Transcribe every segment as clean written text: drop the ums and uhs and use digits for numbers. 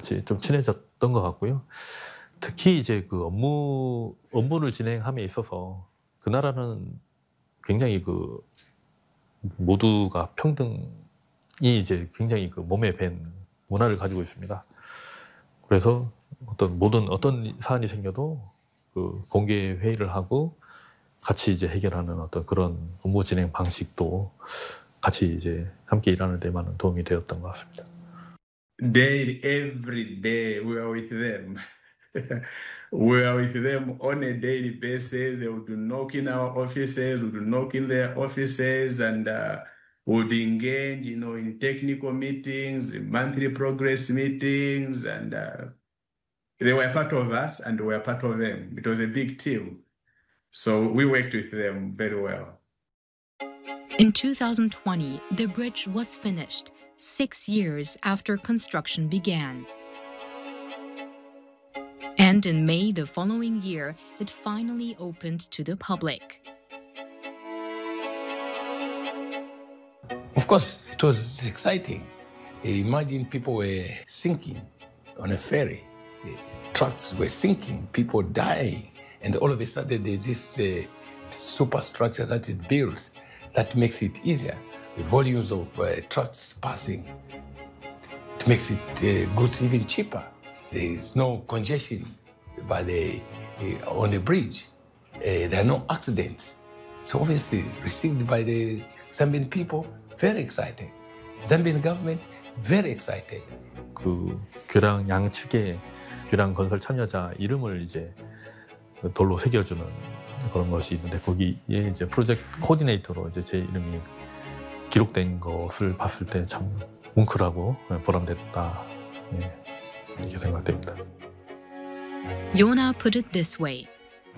같이 좀 친해졌던 것 같고요. 특히 이제 그 업무를 진행함에 있어서 그 나라는 굉장히 그 모두가 평등이 이제 굉장히 그 몸에 밴 문화를 가지고 있습니다. 그래서 어떤 사안이 생겨도 그 공개 회의를 하고 같이 이제 해결하는 어떤 그런 업무 진행 방식도 같이 이제 함께 일하는 데 많은 도움이 되었던 것 같습니다. Daily, every day, we are with them. We are with them on a daily basis. They would knock in our offices, would knock in their offices, and would engage, in technical meetings, monthly progress meetings, and they were part of us, and we were part of them. It was a big team, so we worked with them very well. In 2020, the bridge was finished, 6 years after construction began. And in May the following year, it finally opened to the public. Of course, it was exciting. Imagine people were sinking on a ferry. Trucks were sinking, people dying. And all of a sudden, there's this superstructure that is built that makes it easier. The volumes of trucks passing, it makes it goods even cheaper. There is no congestion on the bridge. There are no accidents. So obviously received by the Zambian people, very excited. Zambian government, very excited. 그 교량 양측의 교량 건설 참여자 이름을 이제 돌로 새겨주는 그런 것이 있는데 거기에 이제 프로젝트 코디네이터로 이제 제 이름이 기록된 것을 봤을 때 참 뭉클하고 보람됐다. 이렇게 생각됩니다. Yona put it this way.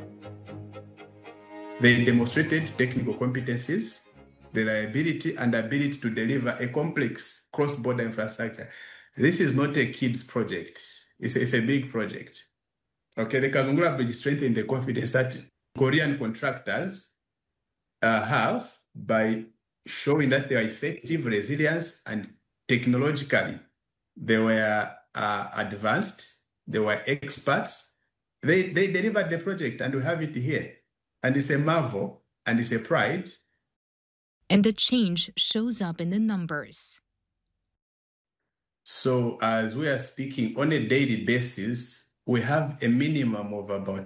They demonstrated technical competencies, reliability, and ability to deliver a complex cross-border infrastructure. This is not a kids project. It's a big project. Okay, the Kazungula Bridge strengthened the confidence that Korean contractors have by showing that they are effective, resilient, and technologically they were advanced, they were experts. They delivered the project, and we have it here. And it's a marvel, and it's a pride. And the change shows up in the numbers. So as we are speaking on a daily basis, we have a minimum of about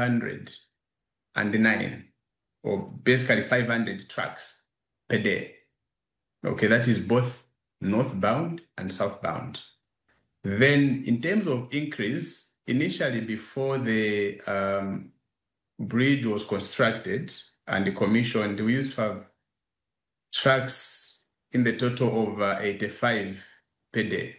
509, or basically 500 trucks per day. Okay, that is both northbound and southbound. Then in terms of increase, initially before the bridge was constructed and commissioned, we used to have trucks in the total of 85 per day.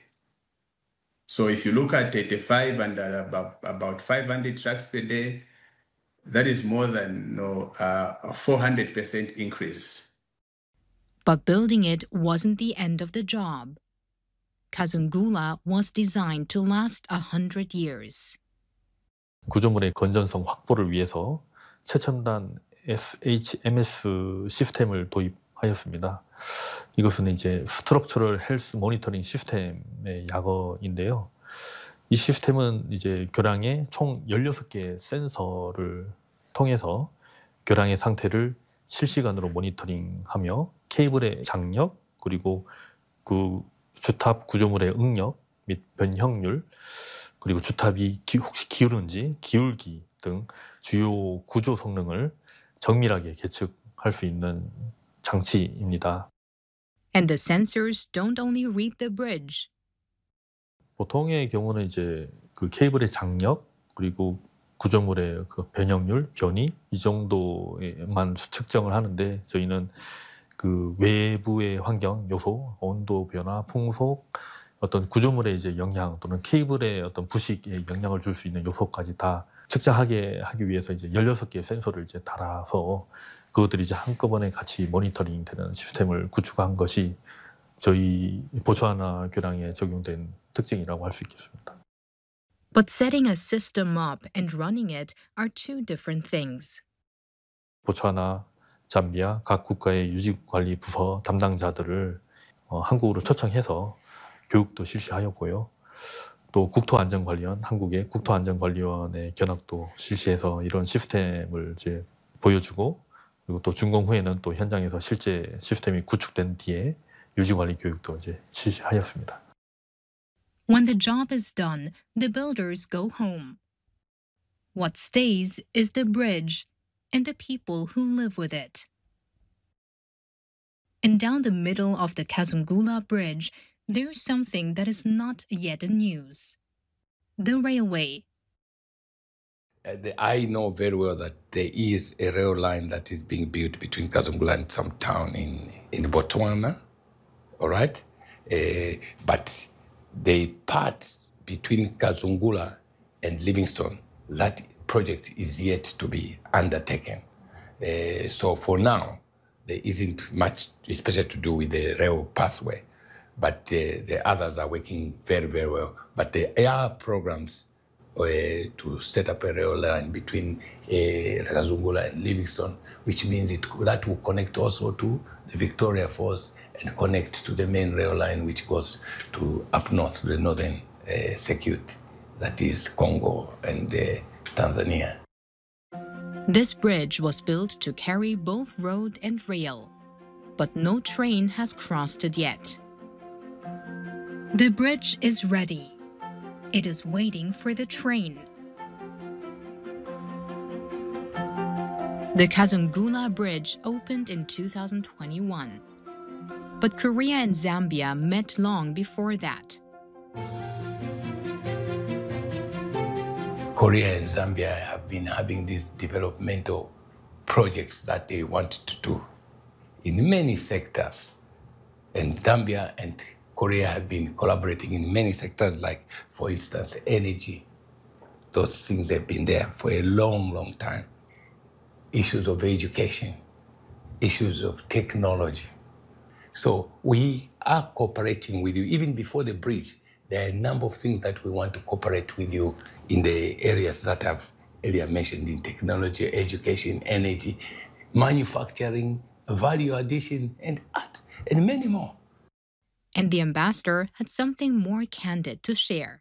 So if you look at 85 and about 500 trucks per day, that is more than a 400% increase. But building it wasn't the end of the job. Kazungula was designed to last 100 years. 구조물의 건전성 확보를 위해서 최첨단 SHMS 시스템을 도입하였습니다. 이것은 이제 스트럭처럴 헬스 모니터링 시스템의 약어인데요. 이 시스템은 이제 교량의 총 16개의 센서를 통해서 교량의 상태를 실시간으로 모니터링하며 케이블의 장력 그리고 그 주탑 구조물의 응력 및 변형률 그리고 주탑이 혹시 기울은지 기울기 등 주요 구조 성능을 정밀하게 계측할 수 있는 장치입니다. And the sensors don't only read the bridge. 보통의 경우는 이제 그 케이블의 장력 그리고 구조물의 그 변형률, 변이 이 정도에만 측정을 하는데 저희는 그 외부의 환경 요소, 온도 변화, 풍속, 어떤 구조물의 이제 영향 또는 케이블의 어떤 부식에 영향을 줄 수 있는 요소까지 다 측정하게 하기 위해서 이제 16개의 센서를 이제 달아서 그것들이 이제 한꺼번에 같이 모니터링 되는 시스템을 구축한 것이 저희 보츠와나 교량에 적용된 특징이라고 할 수 있겠습니다. But setting a system up and running it are two different things. 보츠와나, 잠비아 각 국가의 유지관리 부서 담당자들을 한국으로 초청해서 교육도 실시하였고요. 또 국토안전관리원, 한국의 국토안전관리원의 견학도 실시해서 이런 시스템을 이제 보여주고, 그리고 또 준공 후에는 또 현장에서 실제 시스템이 구축된 뒤에 유지관리 교육도 이제 실시하였습니다. When the job is done, the builders go home. What stays is the bridge and the people who live with it. And down the middle of the Kazungula Bridge, there's something that is not yet in news. The railway. I know very well that there is a rail line that is being built between Kazungula and some town in Botswana, all right? But the part between Kazungula and Livingstone, that project is yet to be undertaken. So for now, there isn't much, especially to do with the rail pathway, but the others are working very, very well. But there are programs to set up a rail line between Kazungula and Livingstone, which means that will connect also to the Victoria Falls and connect to the main rail line, which goes to up north to the northern circuit, that is Congo and Tanzania. This bridge was built to carry both road and rail, but no train has crossed it yet. The bridge is ready. It is waiting for the train. The Kazungula Bridge opened in 2021. But Korea and Zambia met long before that. Korea and Zambia have been having these developmental projects that they want to do in many sectors. And Zambia and Korea have been collaborating in many sectors, like, for instance, energy. Those things have been there for a long, long time. Issues of education, issues of technology. So we are cooperating with you. Even before the bridge, there are a number of things that we want to cooperate with you in the areas that I've earlier mentioned, in technology, education, energy, manufacturing, value addition, and art, and many more. And the ambassador had something more candid to share.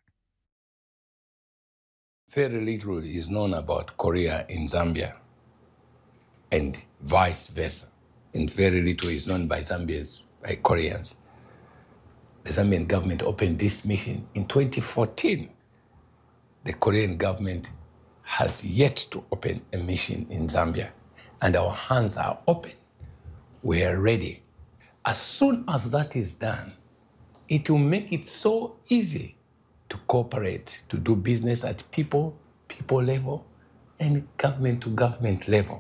Very little is known about Korea in Zambia, and vice versa. And very little is known by Zambians, by Koreans. The Zambian government opened this mission in 2014. The Korean government has yet to open a mission in Zambia, and our hands are open. We are ready. As soon as that is done, it will make it so easy to cooperate, to do business at people level and government to government level.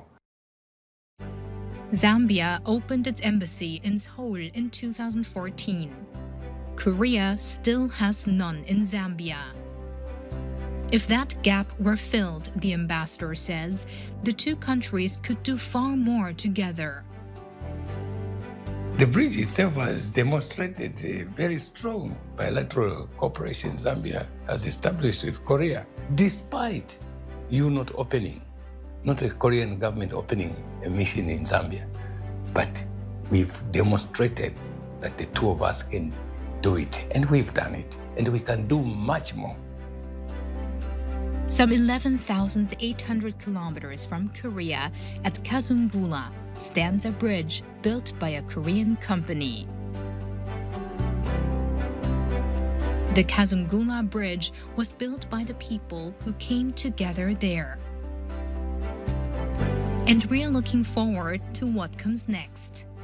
Zambia opened its embassy in Seoul in 2014. Korea still has none in Zambia. If that gap were filled, the ambassador says, the two countries could do far more together. The bridge itself has demonstrated a very strong bilateral cooperation Zambia has established with Korea, despite you not the Korean government opening a mission in Zambia. But we've demonstrated that the two of us can do it, and we've done it, and we can do much more. Some 11,800 kilometers from Korea, at Kazungula, stands a bridge built by a Korean company. The Kazungula Bridge was built by the people who came together there. And we're looking forward to what comes next.